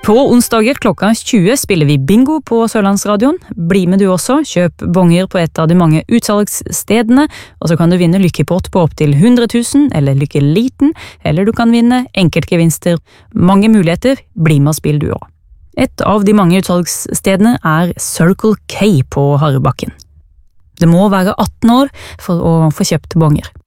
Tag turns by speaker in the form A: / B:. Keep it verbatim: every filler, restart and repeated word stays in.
A: På onsdager klokka tjue spiller vi bingo på Sørlandsradioen. Bli med du også, kjøp bonger på et av de mange utsalgsstedene, og så kan du vinne lykkepott på opptil hundre tusen, eller lykke liten, eller du kan vinne enkeltgevinster. Mange muligheter, bli med og spill du også. Et av de mange utsalgsstedene er Circle K på Harrebakken. Det må være atten år for å få kjøpt bonger.